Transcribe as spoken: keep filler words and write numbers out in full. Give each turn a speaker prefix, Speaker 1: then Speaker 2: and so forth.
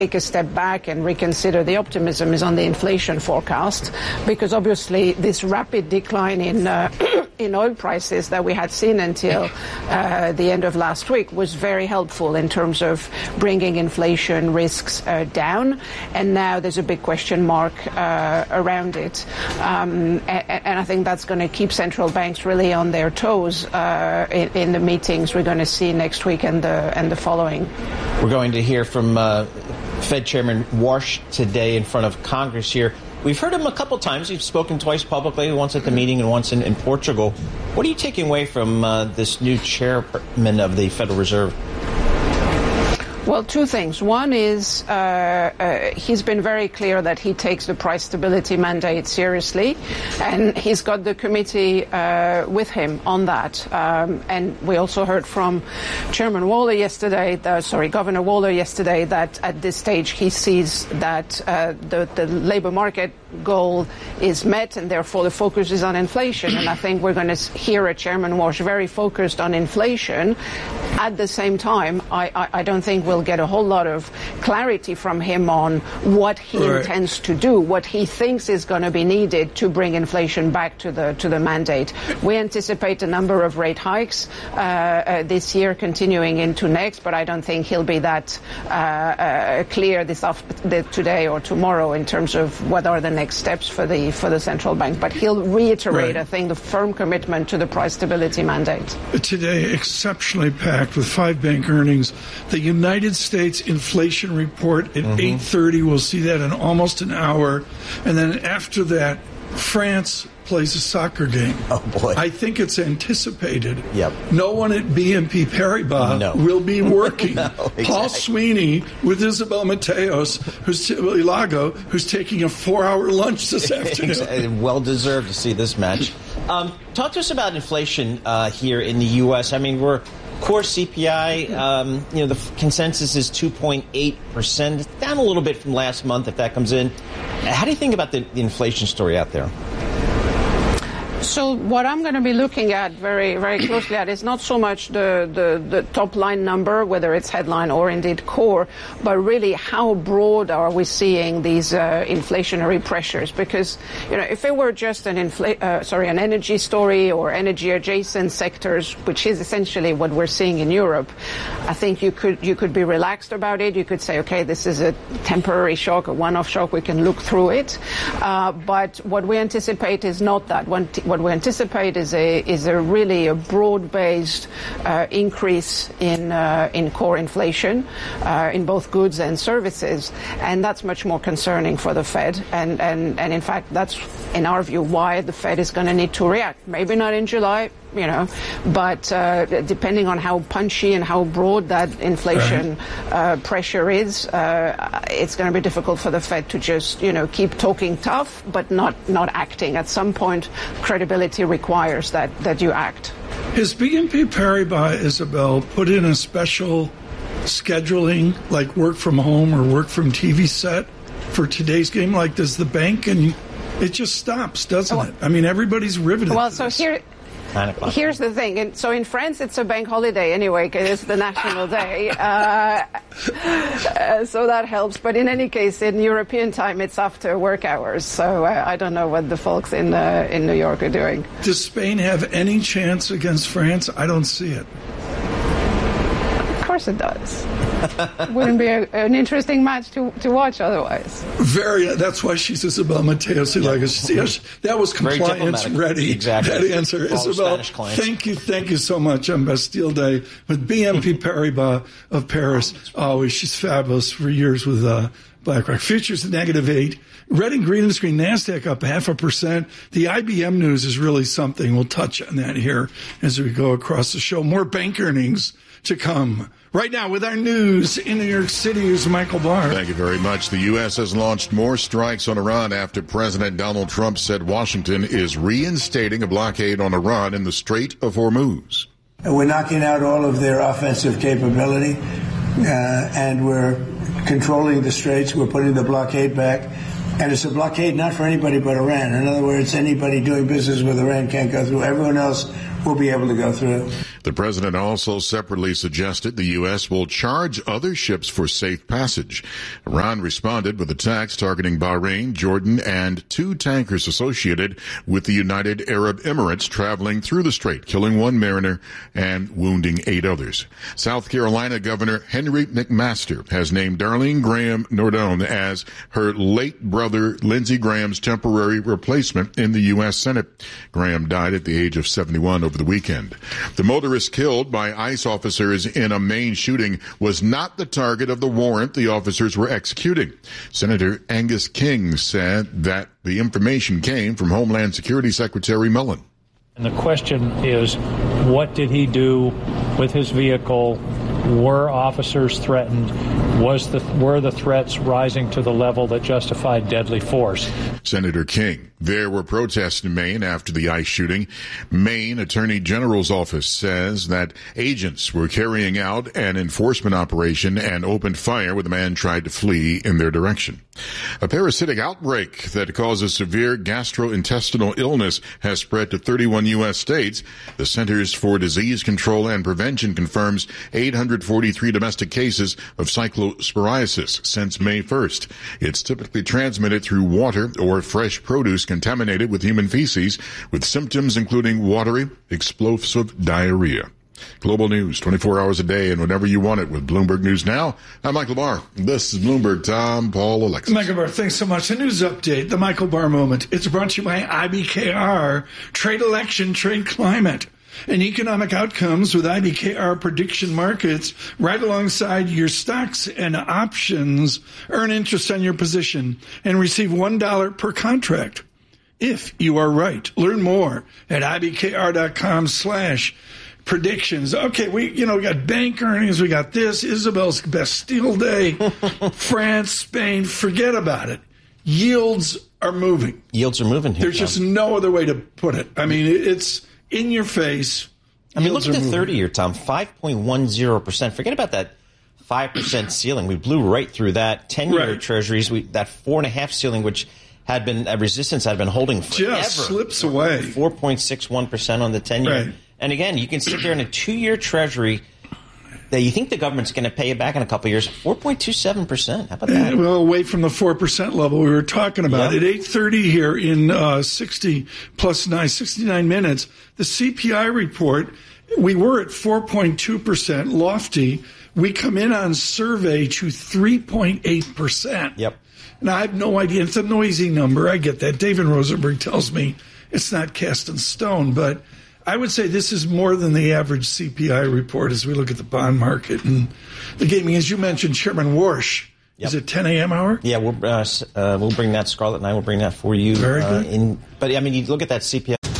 Speaker 1: take a step back and reconsider the optimism is on the inflation forecast, because obviously this rapid decline in uh, in oil prices that we had seen until uh, the end of last week was very helpful in terms of bringing inflation risks uh, down. And now there's a big question mark uh, around it. Um, and, and I think that's going to keep central banks really on their toes uh, in, in the meetings we're going to see next week and the, and the following.
Speaker 2: We're going to hear from uh, Fed Chairman Warsh today in front of Congress here. We've heard him a couple times. He's spoken twice publicly, once at the meeting and once in, in Portugal. What are you taking away from uh, this new chairman of the Federal Reserve?
Speaker 1: Well, two things. One is uh, uh, he's been very clear that he takes the price stability mandate seriously, and he's got the committee uh, with him on that. Um, and we also heard from Chairman Waller yesterday, uh, sorry, Governor Waller yesterday, that at this stage he sees that uh, the, the labor market goal is met, and therefore the focus is on inflation. And I think we're going to hear a Chairman Warsh very focused on inflation. At the same time, I, I, I don't think we'll get a whole lot of clarity from him on what he right. intends to do, what he thinks is going to be needed to bring inflation back to the to the mandate. We anticipate a number of rate hikes uh, uh, this year, continuing into next, but I don't think he'll be that uh, uh, clear this after, today or tomorrow in terms of what are the next steps for the for the central bank. But he'll reiterate, right. I think, the firm commitment to the price stability mandate.
Speaker 3: Today, exceptionally packed with five bank earnings. The United States inflation report at mm-hmm. eight thirty. We'll see that in almost an hour. And then after that, France plays a soccer game.
Speaker 2: Oh, boy.
Speaker 3: I think it's anticipated.
Speaker 2: Yep.
Speaker 3: No one at B N P Paribas
Speaker 2: no.
Speaker 3: will be working.
Speaker 2: no, exactly.
Speaker 3: Paul Sweeney with Isabel Mateos, who's t- Ilago, who's taking a four-hour lunch this afternoon.
Speaker 2: Well deserved to see this match. Um, talk to us about inflation uh, here in the U S. I mean, we're core C P I, um, you know, the f- consensus is two point eight percent, down a little bit from last month if that comes in. How do you think about the, the inflation story out there?
Speaker 1: So what I'm going to be looking at very, very closely at is not so much the, the, the top line number, whether it's headline or indeed core, but really how broad are we seeing these uh, inflationary pressures? Because, you know, if it were just an infl- uh, sorry, an energy story or energy adjacent sectors, which is essentially what we're seeing in Europe, I think you could you could be relaxed about it. You could say, okay, this is a temporary shock, a one-off shock. We can look through it. Uh, but what we anticipate is not that. One t- What we anticipate is a is a really a broad-based uh, increase in uh, in core inflation uh, in both goods and services, and that's much more concerning for the Fed. And and and in fact, that's in our view why the Fed is going to need to react. Maybe not in July, you know, but uh, depending on how punchy and how broad that inflation uh, pressure is, uh, it's going to be difficult for the Fed to just, you know, keep talking tough but not, not acting. At some point, credibility requires that, that you act.
Speaker 3: Has B N P Paribas, Isabel, put in a special scheduling, like work from home or work from T V set for today's game? Like, does the bank, and it just stops, doesn't
Speaker 1: well,
Speaker 3: it? I mean, everybody's riveted
Speaker 1: Well,
Speaker 3: to
Speaker 1: so
Speaker 3: this.
Speaker 1: here... Here's the thing. And so in France, it's a bank holiday anyway, because it's the national day. Uh, uh, so that helps. But in any case, in European time, it's after work hours. So uh, I don't know what the folks in uh, in New York are doing.
Speaker 3: Does Spain have any chance against France? I don't see it.
Speaker 1: Of course it does. Wouldn't be a, an interesting match to, to watch otherwise.
Speaker 3: Very. That's why she's Isabel Mateos. Yeah. Like, see, that was compliance ready.
Speaker 2: Exactly.
Speaker 3: That answer.
Speaker 2: All
Speaker 3: Isabel, thank you, thank you so much on Bastille Day with B N P Paribas of Paris. Oh, she's fabulous for years with uh, BlackRock. Futures at negative eight. Red and green on the screen. NASDAQ up half a percent. The I B M news is really something. We'll touch on that here as we go across the show. More bank earnings to come. Right now with our news in New York City is Michael Barr.
Speaker 4: Thank you very much. The U S has launched more strikes on Iran after President Donald Trump said Washington is reinstating a blockade on Iran in the Strait of Hormuz.
Speaker 5: We're knocking out all of their offensive capability, uh, and we're controlling the straits. We're putting the blockade back. And it's a blockade not for anybody but Iran. In other words, anybody doing business with Iran can't go through. Everyone else will be able to go through.
Speaker 4: The president also separately suggested the U S will charge other ships for safe passage. Iran responded with attacks targeting Bahrain, Jordan, and two tankers associated with the United Arab Emirates traveling through the strait, killing one mariner and wounding eight others. South Carolina Governor Henry McMaster has named Darlene Graham Nordone as her late brother Lindsey Graham's temporary replacement in the U S Senate. Graham died at the age of seventy-one over the weekend. The motorist killed by ICE officers in a Maine shooting was not the target of the warrant the officers were executing. Senator Angus King said that the information came from Homeland Security Secretary Mullen.
Speaker 6: And the question is, what did he do with his vehicle? Were officers threatened? Was the, were the threats rising to the level that justified deadly force?
Speaker 4: Senator King. There were protests in Maine after the ICE shooting. Maine Attorney General's office says that agents were carrying out an enforcement operation and opened fire when the man tried to flee in their direction. A parasitic outbreak that causes severe gastrointestinal illness has spread to thirty-one U S states. The Centers for Disease Control and Prevention confirms eight hundred forty-three domestic cases of cyclosporiasis since May first. It's typically transmitted through water or fresh produce contaminated with human feces, with symptoms including watery, explosive diarrhea. Global news, twenty-four hours a day and whenever you want it with Bloomberg News Now. I'm Michael Barr. This is Bloomberg Tom, Paul, Alexis.
Speaker 3: Michael Barr, thanks so much. A news update, the Michael Barr Moment. It's brought to you by I B K R, Trade Election, Trade Climate, and economic outcomes with I B K R prediction markets right alongside your stocks and options. Earn interest on your position and receive one dollar per contract if you are right. Learn more at ibkr.com slash predictions. Okay, we you know we got bank earnings, we got this, Isabel's Bastille Day, France, Spain, forget about it. Yields are moving.
Speaker 2: Yields are moving here.
Speaker 3: There's
Speaker 2: Tom.
Speaker 3: just no other way to put it. I mean, it's in your face.
Speaker 2: I mean, look at the thirty-year, Tom, five point one zero percent. Forget about that five percent ceiling. We blew right through that. ten-year
Speaker 3: Right.
Speaker 2: treasuries, we, that four point five ceiling, which had been a resistance had been holding forever.
Speaker 3: Just slips away.
Speaker 2: four point six one percent on the ten-year.
Speaker 3: Right.
Speaker 2: And again, you can sit there in a two-year treasury that you think the government's going to pay you back in a couple of years, four point two seven percent. How about that?
Speaker 3: Well, away from the four percent level we were talking about.
Speaker 2: Yep.
Speaker 3: At eight thirty here in uh, sixty plus nine, sixty-nine minutes, the C P I report, we were at four point two percent, lofty. We come in on survey to three point eight percent.
Speaker 2: Yep.
Speaker 3: And I have no idea. It's a noisy number. I get that. David Rosenberg tells me it's not cast in stone, but I would say this is more than the average C P I report as we look at the bond market and the gaming. As you mentioned, Chairman Warsh,
Speaker 2: Yep.
Speaker 3: is it ten a.m. hour?
Speaker 2: Yeah, we'll uh, uh, we'll bring that. Scarlett and I will bring that for you.
Speaker 3: Very
Speaker 2: uh,
Speaker 3: good.
Speaker 2: in, but I mean, you look at that C P I.